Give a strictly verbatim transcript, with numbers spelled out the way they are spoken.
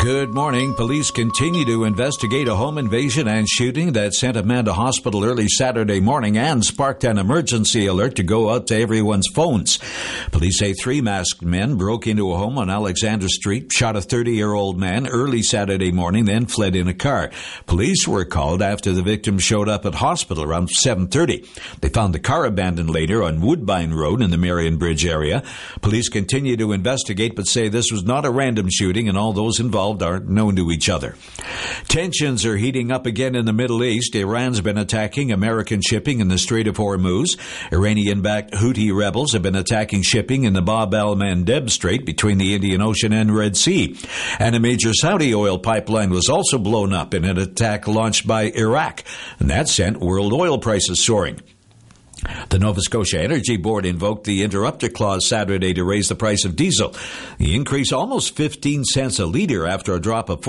Good morning. Police continue to investigate a home invasion and shooting that sent a man to hospital early Saturday morning and sparked an emergency alert to go out to everyone's phones. Police say three masked men broke into a home on Alexander Street, shot a thirty-year-old man early Saturday morning, then fled in a car. Police were called after the victim showed up at hospital around seven thirty. They found the car abandoned later on Woodbine Road in the Marion Bridge area. Police continue to investigate but say this was not a random shooting and all those involved are known to each other. Tensions are heating up again in the Middle East. Iran's been attacking American shipping in the Strait of Hormuz. Iranian-backed Houthi rebels have been attacking shipping in the Bab el-Mandeb Strait between the Indian Ocean and Red Sea. And a major Saudi oil pipeline was also blown up in an attack launched by Iraq, and that sent world oil prices soaring. The Nova Scotia Energy Board invoked the interrupter clause Saturday to raise the price of diesel. The increase almost fifteen cents a litre after a drop of